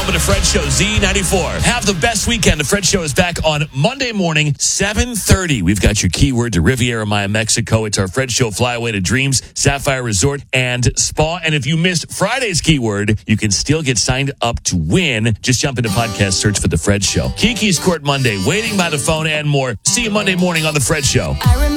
home of the Fred Show, Z94. Have the best weekend. The Fred Show is back on Monday morning, 7:30. We've got your keyword to Riviera Maya, Mexico. It's our Fred Show flyaway to Dreams, Sapphire Resort, and Spa. And if you missed Friday's keyword, you can still get signed up to win. Just jump into podcast, search for The Fred Show. Kiki's Court Monday, waiting by the phone, and more. See you Monday morning on The Fred Show.